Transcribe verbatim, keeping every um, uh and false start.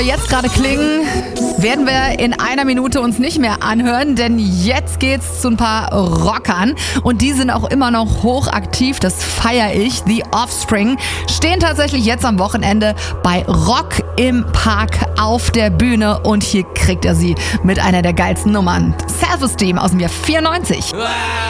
Jetzt gerade klingen, werden wir in einer Minute uns nicht mehr anhören, denn jetzt geht's zu ein paar Rockern und die sind auch immer noch hochaktiv, das feiere ich. The Offspring stehen tatsächlich jetzt am Wochenende bei Rock im Park auf der Bühne und hier kriegt er sie mit einer der geilsten Nummern. Self-Esteem aus dem Jahr vierundneunzig.